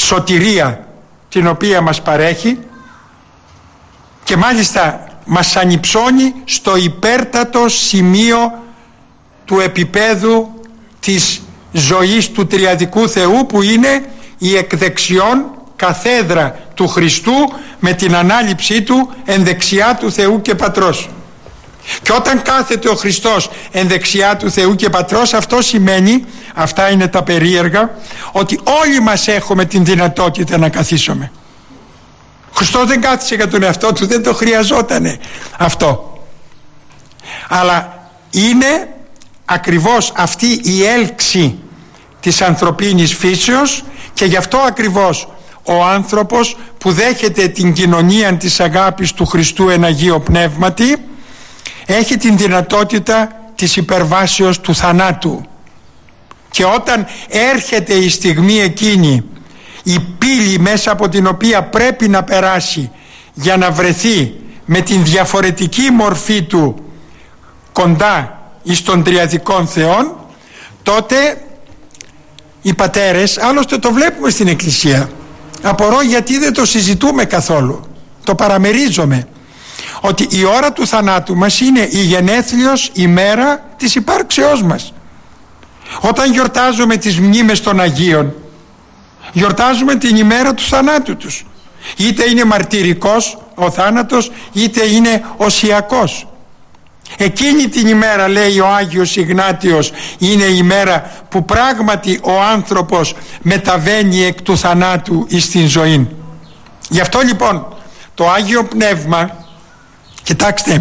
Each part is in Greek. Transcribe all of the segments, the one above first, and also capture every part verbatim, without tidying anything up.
σωτηρία την οποία μας παρέχει και μάλιστα μας ανυψώνει στο υπέρτατο σημείο του επίπεδου της ζωής του τριαδικού Θεού, που είναι η εκδεξιόν καθέδρα του Χριστού με την ανάληψή του εν δεξιά του Θεού και Πατρός. Και όταν κάθεται ο Χριστός εν δεξιά του Θεού και Πατρός, αυτό σημαίνει, αυτά είναι τα περίεργα, ότι όλοι μας έχουμε την δυνατότητα να καθίσουμε. Ο Χριστός δεν κάθισε για τον εαυτό του, δεν το χρειαζότανε αυτό. Αλλά είναι ακριβώς αυτή η έλξη της ανθρωπίνης φύσεως, και γι' αυτό ακριβώς ο άνθρωπος που δέχεται την κοινωνία της αγάπης του Χριστού εν Αγίο Πνεύματι έχει την δυνατότητα της υπερβάσεως του θανάτου. Και όταν έρχεται η στιγμή εκείνη, η πύλη μέσα από την οποία πρέπει να περάσει για να βρεθεί με την διαφορετική μορφή του κοντά εις των τριαδικών Θεών, τότε οι πατέρες, άλλωστε το βλέπουμε στην Εκκλησία, απορώ γιατί δεν το συζητούμε καθόλου, το παραμερίζομαι, ότι η ώρα του θανάτου μας είναι η γενέθλιος ημέρα της υπάρξεώς μας. Όταν γιορτάζουμε τις μνήμες των Αγίων, γιορτάζουμε την ημέρα του θανάτου τους. Είτε είναι μαρτυρικός ο θάνατος, είτε είναι οσιακός. Εκείνη την ημέρα, λέει ο Άγιος Ιγνάτιος, είναι η ημέρα που πράγματι ο άνθρωπος μεταβαίνει εκ του θανάτου εις την ζωή. Γι' αυτό λοιπόν το Άγιο Πνεύμα, κοιτάξτε,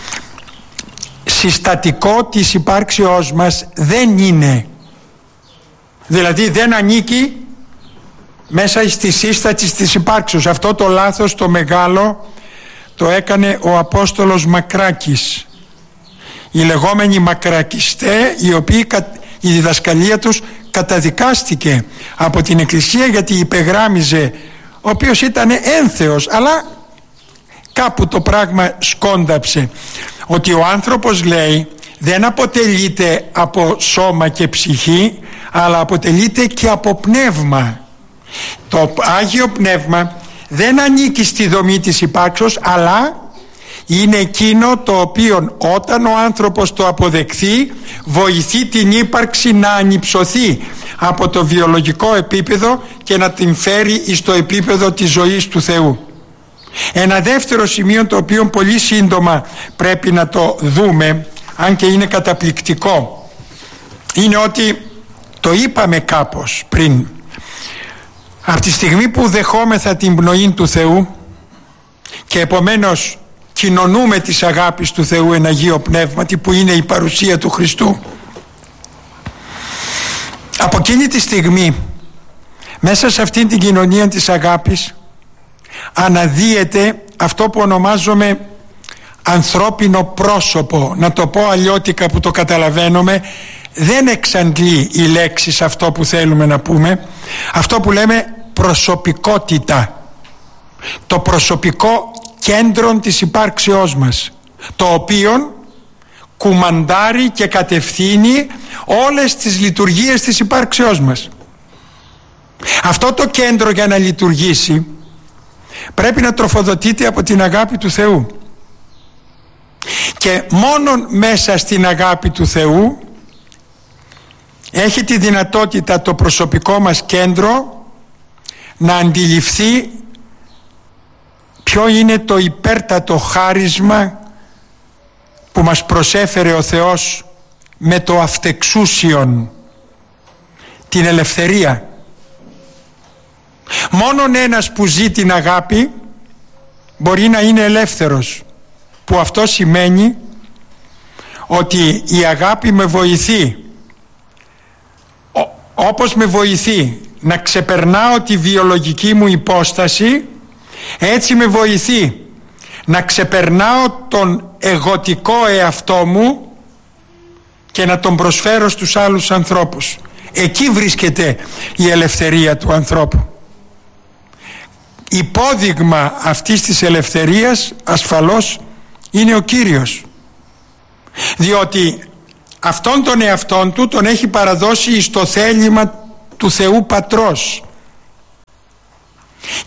συστατικό της υπάρξεώς μας δεν είναι. Δηλαδή δεν ανήκει μέσα στη σύσταση της υπάρξεως. Αυτό το λάθος το μεγάλο το έκανε ο Απόστολος Μακράκης. Οι λεγόμενοι μακρακιστέ, οι οποίοι η διδασκαλία τους καταδικάστηκε από την Εκκλησία γιατί υπεγράμμιζε, ο οποίος ήταν ένθεος, αλλά κάπου το πράγμα σκόνταψε, ότι ο άνθρωπος, λέει, δεν αποτελείται από σώμα και ψυχή, αλλά αποτελείται και από πνεύμα. Το Άγιο Πνεύμα δεν ανήκει στη δομή της υπάρξεως, αλλά είναι εκείνο το οποίο όταν ο άνθρωπος το αποδεχθεί βοηθεί την ύπαρξη να ανυψωθεί από το βιολογικό επίπεδο και να την φέρει στο επίπεδο της ζωής του Θεού. Ένα δεύτερο σημείο το οποίο πολύ σύντομα πρέπει να το δούμε, αν και είναι καταπληκτικό, είναι ότι το είπαμε κάπως πριν. Από τη στιγμή που δεχόμεθα την πνοή του Θεού και επομένως κοινωνούμε της αγάπης του Θεού εν Αγίο Πνεύματι, που είναι η παρουσία του Χριστού, από εκείνη τη στιγμή μέσα σε αυτήν την κοινωνία της αγάπης αναδύεται αυτό που ονομάζομαι ανθρώπινο πρόσωπο. Να το πω αλλιώτικα που το καταλαβαίνουμε, δεν εξαντλεί η λέξη σε αυτό που θέλουμε να πούμε, αυτό που λέμε προσωπικότητα, το προσωπικό κέντρο της υπάρξεώς μας, το οποίο κουμαντάρει και κατευθύνει όλες τις λειτουργίες της υπάρξεώς μας. Αυτό το κέντρο, για να λειτουργήσει, πρέπει να τροφοδοτείται από την αγάπη του Θεού, και μόνον μέσα στην αγάπη του Θεού έχει τη δυνατότητα το προσωπικό μας κέντρο να αντιληφθεί ποιο είναι το υπέρτατο χάρισμα που μας προσέφερε ο Θεός με το αυτεξούσιον, την ελευθερία. Μόνον ένας που ζει την αγάπη μπορεί να είναι ελεύθερος, που αυτό σημαίνει ότι η αγάπη με βοηθεί, όπως με βοηθεί να ξεπερνάω τη βιολογική μου υπόσταση, έτσι με βοηθεί να ξεπερνάω τον εγωτικό εαυτό μου και να τον προσφέρω στους άλλους ανθρώπους. Εκεί βρίσκεται η ελευθερία του ανθρώπου. Υπόδειγμα αυτής της ελευθερίας ασφαλώς είναι ο Κύριος, διότι αυτόν τον εαυτόν του τον έχει παραδώσει στο θέλημα του Θεού Πατρός.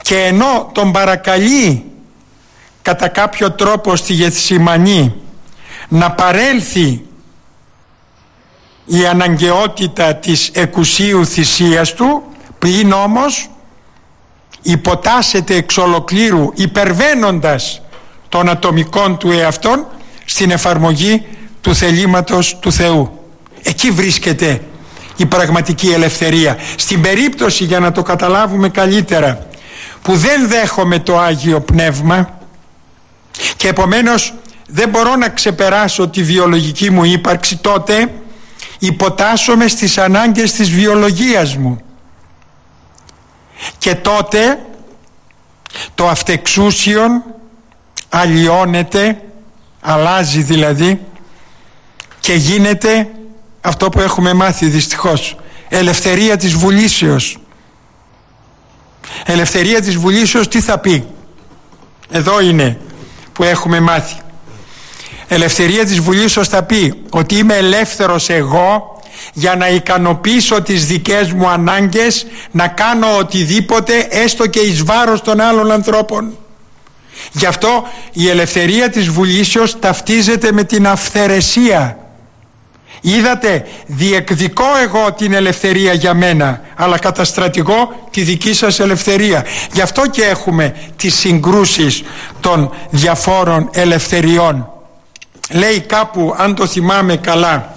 και ενώ τον παρακαλεί κατά κάποιο τρόπο στη Γεθσιμανή να παρέλθει η αναγκαιότητα της εκουσίου θυσίας του, πλην όμως υποτάσσεται εξ ολοκλήρου, υπερβαίνοντας των ατομικών του εαυτών στην εφαρμογή του θελήματος του Θεού. Εκεί βρίσκεται η πραγματική ελευθερία. Στην περίπτωση, για να το καταλάβουμε καλύτερα, που δεν δέχομαι το Άγιο Πνεύμα και επομένως δεν μπορώ να ξεπεράσω τη βιολογική μου ύπαρξη, τότε υποτάσσομαι στις ανάγκες της βιολογίας μου και τότε το αυτεξούσιον αλλοιώνεται, αλλάζει δηλαδή, και γίνεται αυτό που έχουμε μάθει δυστυχώς, ελευθερία της βουλήσεως. Ελευθερία της βουλήσεως τι θα πει? Εδώ είναι που έχουμε μάθει. Ελευθερία της βουλήσεως θα πει ότι είμαι ελεύθερος εγώ για να ικανοποιήσω τις δικές μου ανάγκες, να κάνω οτιδήποτε έστω και εις βάρος των άλλων ανθρώπων. Γι' αυτό η ελευθερία της βουλήσεως ταυτίζεται με την αυθαιρεσία. Είδατε, διεκδικώ εγώ την ελευθερία για μένα, αλλά καταστρατηγώ τη δική σας ελευθερία. Γι' αυτό και έχουμε τις συγκρούσεις των διαφόρων ελευθεριών. Λέει κάπου, αν το θυμάμαι καλά,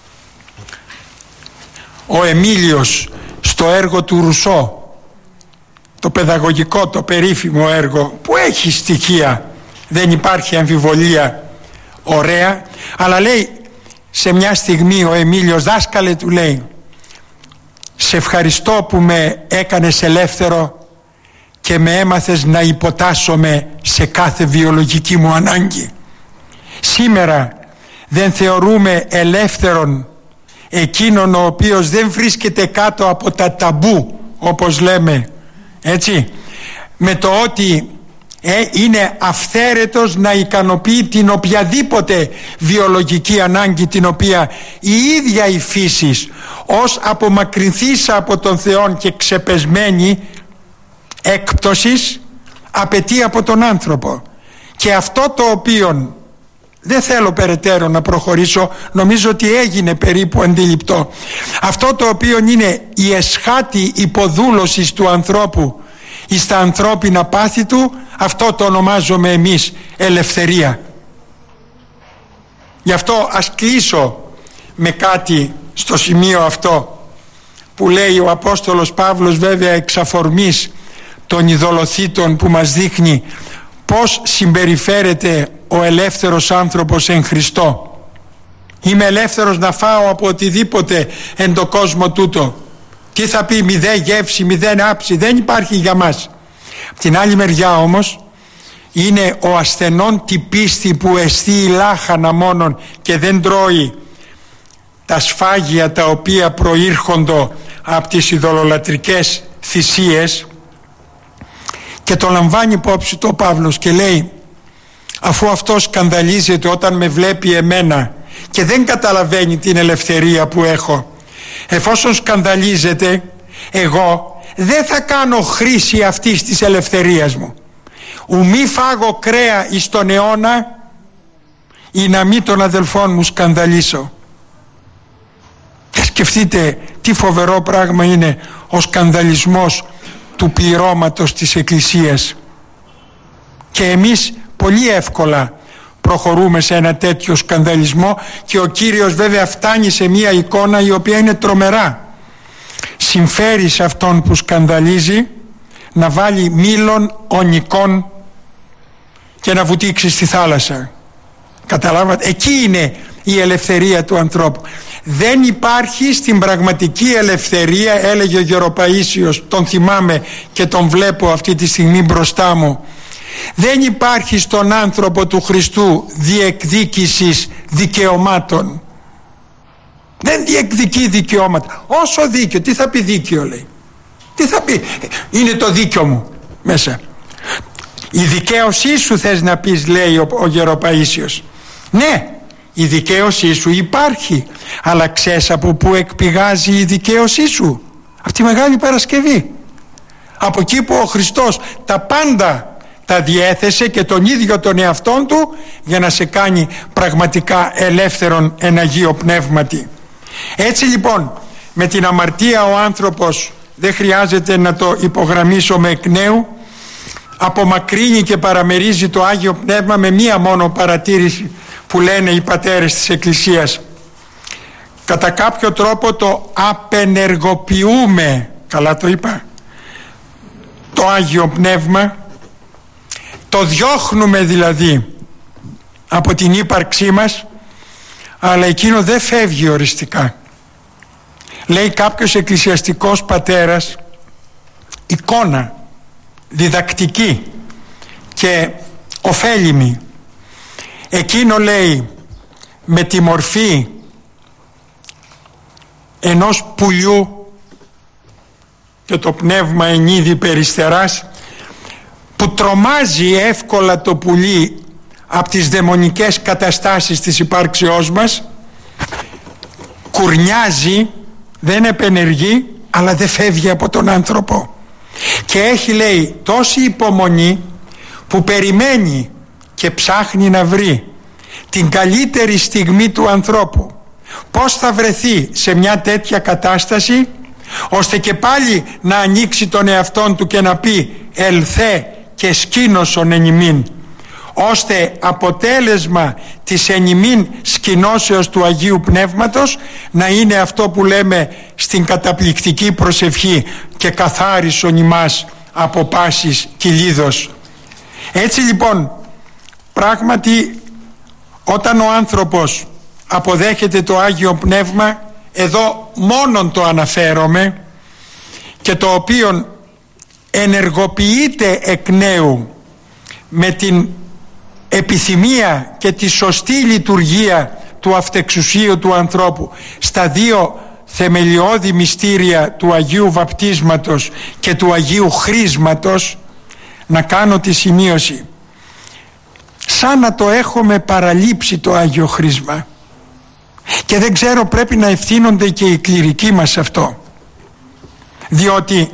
ο Εμίλιος στο έργο του Ρουσό, το παιδαγωγικό, το περίφημο έργο που έχει στοιχεία, δεν υπάρχει αμφιβολία, ωραία, αλλά λέει σε μια στιγμή ο Εμίλιος, δάσκαλε του λέει, σε ευχαριστώ που με έκανες ελεύθερο και με έμαθες να υποτάσσομαι σε κάθε βιολογική μου ανάγκη. Σήμερα δεν θεωρούμε ελεύθερον εκείνον ο οποίος δεν βρίσκεται κάτω από τα ταμπού, όπως λέμε, έτσι, με το ότι ε, είναι αυθαίρετος να ικανοποιεί την οποιαδήποτε βιολογική ανάγκη την οποία η ίδια η φύσης ως απομακρυνθήσα από τον Θεό και ξεπεσμένη έκπτωσης απαιτεί από τον άνθρωπο. Και αυτό το οποίο δεν θέλω περαιτέρω να προχωρήσω, νομίζω ότι έγινε περίπου αντιληπτό, αυτό το οποίο είναι η εσχάτη υποδούλωση του ανθρώπου εις τα ανθρώπινα πάθη του, αυτό το ονομάζουμε εμείς ελευθερία. Γι' αυτό ας κλείσω με κάτι στο σημείο αυτό που λέει ο Απόστολος Παύλος, βέβαια εξ αφορμής των ειδωλοθύτων, που μας δείχνει πώς συμπεριφέρεται ο ελεύθερος άνθρωπος εν Χριστώ. Είμαι ελεύθερος να φάω από οτιδήποτε εν το κόσμο τούτο. Τι θα πει μηδέν γεύση, μηδέν άψη? Δεν υπάρχει για μας. Απ' την άλλη μεριά όμως είναι ο ασθενών τη πίστη που εστί λάχανα μόνον και δεν τρώει τα σφάγια τα οποία προήρχονται από τις ειδωλολατρικές θυσίες, και το λαμβάνει υπόψη το Παύλος και λέει, αφού αυτό σκανδαλίζεται όταν με βλέπει εμένα και δεν καταλαβαίνει την ελευθερία που έχω, εφόσον σκανδαλίζεται, εγώ δεν θα κάνω χρήση αυτής της ελευθερίας μου. Ου μη φάγω κρέα εις τον αιώνα ή να μη των αδελφών μου σκανδαλίσω. Και σκεφτείτε τι φοβερό πράγμα είναι ο σκανδαλισμός του πληρώματος της Εκκλησίας. Και εμείς πολύ εύκολα προχωρούμε σε ένα τέτοιο σκανδαλισμό, και ο Κύριος βέβαια φτάνει σε μια εικόνα η οποία είναι τρομερά. Συμφέρει σε αυτόν που σκανδαλίζει να βάλει μήλον ονικών και να βουτήξει στη θάλασσα. Καταλάβατε, εκεί είναι η ελευθερία του ανθρώπου. Δεν υπάρχει στην πραγματική ελευθερία, έλεγε ο Γεροπαΐσιος, τον θυμάμαι και τον βλέπω αυτή τη στιγμή μπροστά μου, δεν υπάρχει στον άνθρωπο του Χριστού διεκδίκησης δικαιωμάτων. Δεν διεκδικεί δικαιώματα. Όσο δίκαιο, τι θα πει δίκαιο, λέει? Τι θα πει? Είναι το δίκαιο μου μέσα. Η δικαίωσή σου θες να πεις, λέει ο, ο Γεροπαΐσιος. Ναι, η δικαίωσή σου υπάρχει, αλλά ξέρεις από πού εκπηγάζει η δικαίωσή σου? Από τη Μεγάλη Παρασκευή. Από εκεί που ο Χριστός τα πάντα τα διέθεσε και τον ίδιο τον εαυτόν του για να σε κάνει πραγματικά ελεύθερον εν Αγίο Πνεύματι. Έτσι λοιπόν με την αμαρτία ο άνθρωπος, δεν χρειάζεται να το υπογραμμίσουμε εκ νέου, απομακρύνει και παραμερίζει το Άγιο Πνεύμα με μία μόνο παρατήρηση που λένε οι πατέρες της Εκκλησίας. Κατά κάποιο τρόπο το απενεργοποιούμε, καλά το είπα, το Άγιο Πνεύμα, το διώχνουμε δηλαδή από την ύπαρξή μας, αλλά εκείνο δεν φεύγει οριστικά. Λέει κάποιος εκκλησιαστικός πατέρας, εικόνα διδακτική και ωφέλιμη. Εκείνο, λέει, με τη μορφή ενός πουλιού και το πνεύμα ενίδη περιστεράς, που τρομάζει εύκολα το πουλί από τις δαιμονικές καταστάσεις της υπάρξεώς μας, κουρνιάζει, δεν επενεργεί, αλλά δεν φεύγει από τον άνθρωπο και έχει, λέει, τόση υπομονή που περιμένει και ψάχνει να βρει την καλύτερη στιγμή του ανθρώπου, πώς θα βρεθεί σε μια τέτοια κατάσταση ώστε και πάλι να ανοίξει τον εαυτόν του και να πει «Ελθέ και σκήνωσον εν ημίν», ώστε αποτέλεσμα της εν ημίν σκηνώσεως του Αγίου Πνεύματος να είναι αυτό που λέμε στην καταπληκτική προσευχή «και καθάρισον ημάς από πάσης κυλίδος». Έτσι λοιπόν, πράγματι, όταν ο άνθρωπος αποδέχεται το Άγιο Πνεύμα, εδώ μόνον το αναφέρομαι, και το οποίο ενεργοποιείται εκ νέου με την επιθυμία και τη σωστή λειτουργία του αυτεξουσίου του ανθρώπου στα δύο θεμελιώδη μυστήρια του Αγίου Βαπτίσματος και του Αγίου Χρίσματος, να κάνω τη σημείωση. Σαν να το έχουμε παραλείψει το Άγιο Χρίσμα, και δεν ξέρω, πρέπει να ευθύνονται και οι κληρικοί μας αυτό, διότι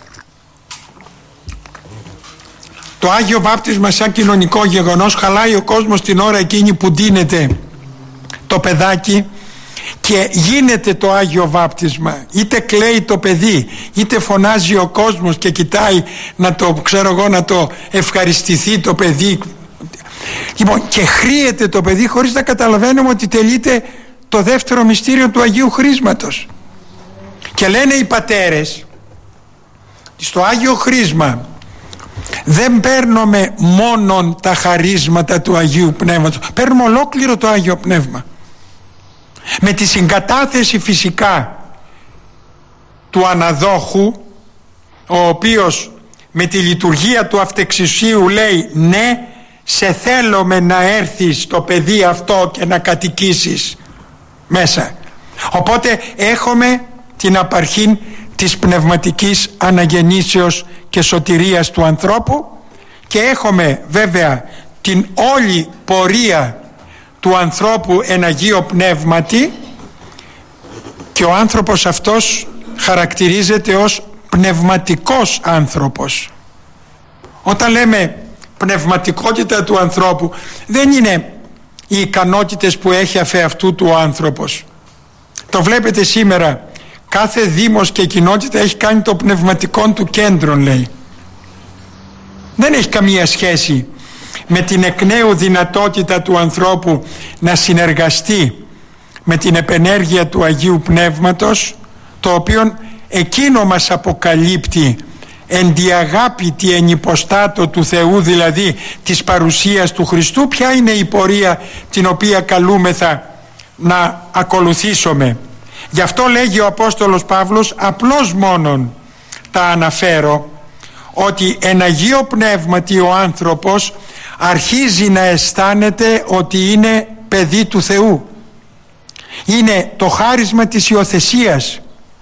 το Άγιο Βάπτισμα σαν κοινωνικό γεγονός χαλάει ο κόσμος την ώρα εκείνη που ντύνεται το παιδάκι και γίνεται το Άγιο Βάπτισμα. Είτε κλαίει το παιδί, είτε φωνάζει ο κόσμος και κοιτάει να το, ξέρω εγώ, να το ευχαριστηθεί το παιδί. Λοιπόν, και χρύεται το παιδί χωρίς να καταλαβαίνουμε ότι τελείται το δεύτερο μυστήριο του Αγίου Χρίσματος. Και λένε οι πατέρες, στο Άγιο Χρίσμα δεν παίρνουμε μόνον τα χαρίσματα του Αγίου Πνεύματος, παίρνουμε ολόκληρο το Άγιο Πνεύμα, με τη συγκατάθεση φυσικά του αναδόχου, ο οποίος με τη λειτουργία του αυτεξουσίου λέει «Ναι, σε θέλουμε να έρθεις στο παιδί αυτό και να κατοικήσεις μέσα». Οπότε έχουμε την απαρχήν της πνευματικής αναγεννήσεως και σωτηρίας του ανθρώπου, και έχουμε βέβαια την όλη πορεία του ανθρώπου εν Αγίο Πνεύματι, και ο άνθρωπος αυτός χαρακτηρίζεται ως πνευματικός άνθρωπος. Όταν λέμε πνευματικότητα του ανθρώπου, δεν είναι οι ικανότητες που έχει αφ' αυτού του ο άνθρωπος. Το βλέπετε σήμερα, κάθε δήμος και κοινότητα έχει κάνει το πνευματικό του κέντρο, λέει. Δεν έχει καμία σχέση με την εκ νέου δυνατότητα του ανθρώπου να συνεργαστεί με την επενέργεια του Αγίου Πνεύματος, το οποίο εκείνο μας αποκαλύπτει εν τη αγάπη τη ενυποστάτω του Θεού, δηλαδή της παρουσίας του Χριστού, ποια είναι η πορεία την οποία καλούμεθα να ακολουθήσουμε. Γι' αυτό λέγει ο Απόστολος Παύλος, απλώς μόνον τα αναφέρω, ότι εν Αγίο Πνεύματι ο άνθρωπος αρχίζει να αισθάνεται ότι είναι παιδί του Θεού. Είναι το χάρισμα της υιοθεσίας.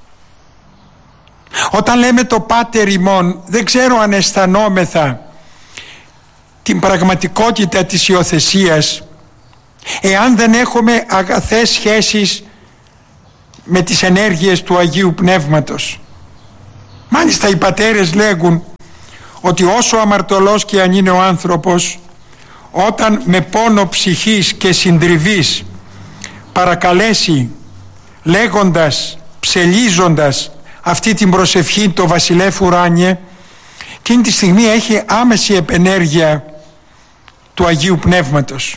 Όταν λέμε το Πάτερ ημών, δεν ξέρω αν αισθανόμεθα την πραγματικότητα της υιοθεσίας εάν δεν έχουμε αγαθές σχέσεις με τις ενέργειες του Αγίου Πνεύματος. Μάλιστα οι πατέρες λέγουν ότι όσο αμαρτωλός και αν είναι ο άνθρωπος, όταν με πόνο ψυχής και συντριβής παρακαλέσει λέγοντας, ψελίζοντας αυτή την προσευχή το βασιλεύ ουράνιε, εκείνη τη στιγμή έχει άμεση επενέργεια του Αγίου Πνεύματος,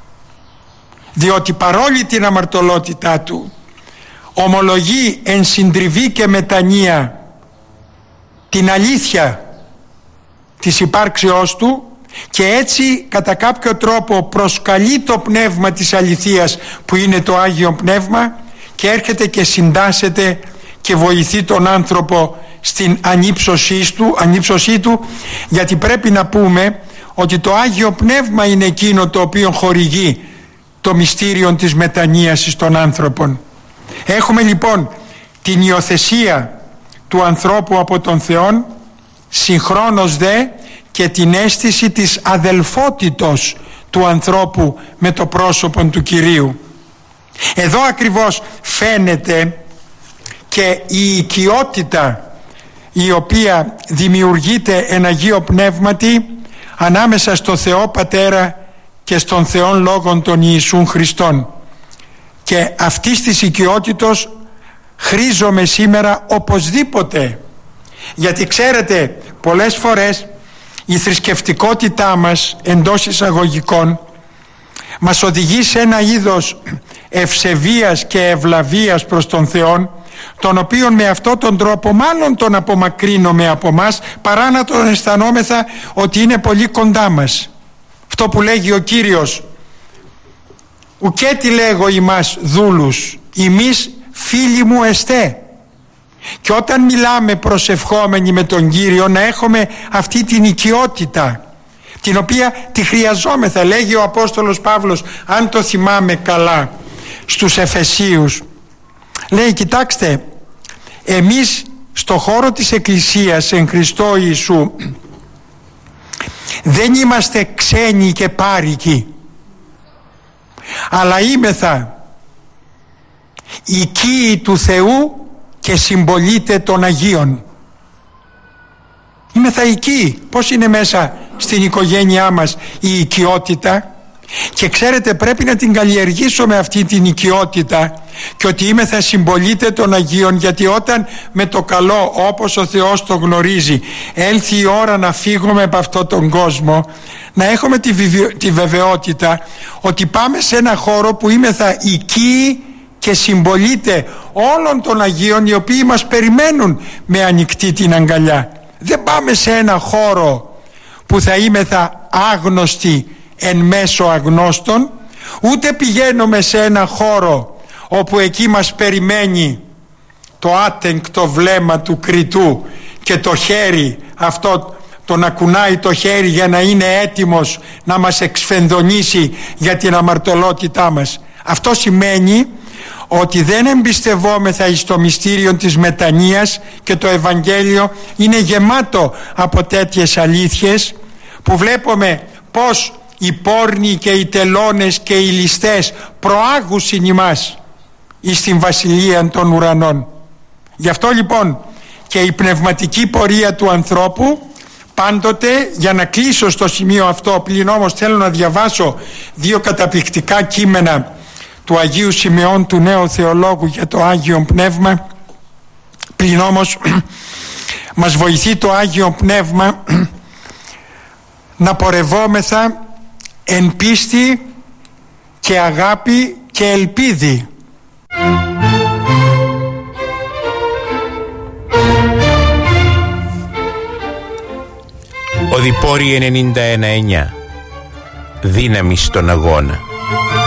διότι παρόλη την αμαρτωλότητά του ομολογεί εν συντριβή και μετανία την αλήθεια της υπάρξεώς του και έτσι κατά κάποιο τρόπο προσκαλεί το πνεύμα της αληθείας που είναι το Άγιο Πνεύμα και έρχεται και συντάσσεται και βοηθεί τον άνθρωπο στην ανύψωσή του, ανύψωσή του, γιατί πρέπει να πούμε ότι το Άγιο Πνεύμα είναι εκείνο το οποίο χορηγεί το μυστήριο της μετανοίασης των άνθρωπων. Έχουμε λοιπόν την υιοθεσία του ανθρώπου από τον Θεό, συγχρόνως δε και την αίσθηση της αδελφότητος του ανθρώπου με το πρόσωπο του Κυρίου. Εδώ ακριβώς φαίνεται και η οικειότητα η οποία δημιουργείται εν Αγίο Πνεύματι ανάμεσα στο Θεό Πατέρα και στον Θεόν Λόγον των Ιησούν Χριστών. Και αυτής της οικειότητος χρήζομαι σήμερα οπωσδήποτε, γιατί ξέρετε πολλές φορές η θρησκευτικότητά μας εντός εισαγωγικών μας οδηγεί σε ένα είδος ευσεβίας και ευλαβίας προς τον Θεό, τον οποίον με αυτόν τον τρόπο μάλλον τον απομακρύνουμε από μας παρά να τον αισθανόμεθα ότι είναι πολύ κοντά μας. Αυτό που λέγει ο Κύριος, ουκέτι λέγω ημάς δούλους, ημείς φίλοι μου εστέ. Και όταν μιλάμε προσευχόμενοι με τον Κύριο να έχουμε αυτή την οικειότητα, την οποία τη χρειαζόμεθα. Λέγει ο Απόστολος Παύλος, αν το θυμάμαι καλά, στους Εφεσίους, λέει, κοιτάξτε, εμείς στο χώρο της Εκκλησίας εν Χριστώ Ιησού δεν είμαστε ξένοι και πάρικοι, αλλά είμεθα οικείοι του Θεού και συμπολίτε των Αγίων. Είμεθα οικείοι. Πώς είναι μέσα στην οικογένειά μας η οικειότητα? Και ξέρετε, πρέπει να την καλλιεργήσουμε αυτή την οικειότητα, και ότι είμεθα συμπολίτε των Αγίων, γιατί όταν με το καλό, όπως ο Θεός το γνωρίζει, έλθει η ώρα να φύγουμε από αυτόν τον κόσμο, να έχουμε τη, βιβιο... τη βεβαιότητα ότι πάμε σε ένα χώρο που είμεθα οικείοι και συμπολίτε όλων των Αγίων, οι οποίοι μας περιμένουν με ανοιχτή την αγκαλιά. Δεν πάμε σε ένα χώρο που θα είμεθα άγνωστοι εν μέσω αγνώστων, ούτε πηγαίνουμε σε ένα χώρο όπου εκεί μας περιμένει το άτεγκτο βλέμμα του κριτού και το χέρι αυτό, το να κουνάει το χέρι για να είναι έτοιμος να μας εξφενδονήσει για την αμαρτωλότητά μας. Αυτό σημαίνει ότι δεν εμπιστευόμεθα εις το μυστήριο της μετανοίας, και το Ευαγγέλιο είναι γεμάτο από τέτοιες αλήθειες που βλέπουμε πως οι πόρνοι και οι τελώνες και οι ληστές προάγουσιν ημάς εις την βασιλεία των ουρανών. Γι' αυτό λοιπόν και η πνευματική πορεία του ανθρώπου πάντοτε, για να κλείσω στο σημείο αυτό, πλην όμως θέλω να διαβάσω δύο καταπληκτικά κείμενα του Αγίου Σιμεών του Νέου Θεολόγου για το Άγιο Πνεύμα, πλην όμως μας βοηθεί το Άγιο Πνεύμα να πορευόμεθα εν πίστη και αγάπη και ελπίδη. Οδηπόροι ενενήντα ένα εννιά. Δύναμη στον αγώνα.